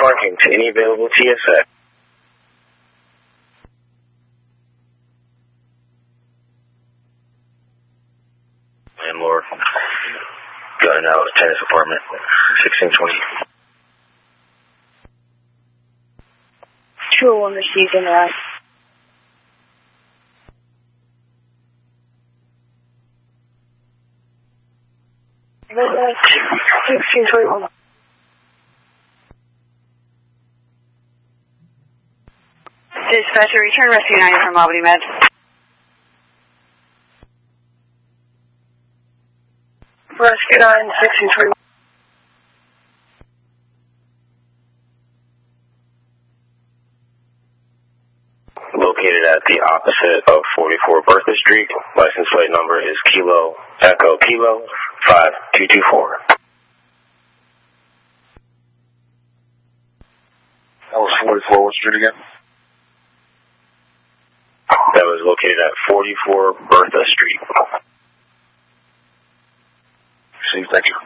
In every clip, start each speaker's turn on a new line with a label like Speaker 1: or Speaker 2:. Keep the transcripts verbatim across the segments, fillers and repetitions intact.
Speaker 1: parking to any available T S A. Landlord, going out of tenant's apartment, sixteen twenty.
Speaker 2: two oh one received in the eye. sixteen twenty-one.
Speaker 3: Dispatcher, return Rescue nine from Albany Med.
Speaker 2: Rescue nine, sixteen twenty-one.
Speaker 1: Located at the opposite of forty-four Bertha Street. License plate number is Kilo Echo Kilo five two two four.
Speaker 4: That was forty-four, what street again?
Speaker 1: That was located at forty-four Bertha Street.
Speaker 4: See, thank you.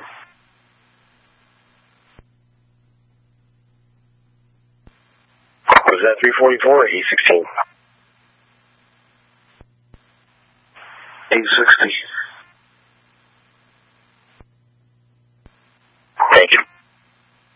Speaker 1: Was that three forty-four or eight sixteen?
Speaker 4: eight sixty.